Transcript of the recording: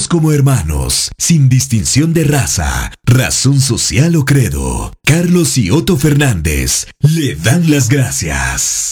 como hermanos, sin distinción de raza, razón social o credo. Carlos y Otto Fernández le dan las gracias.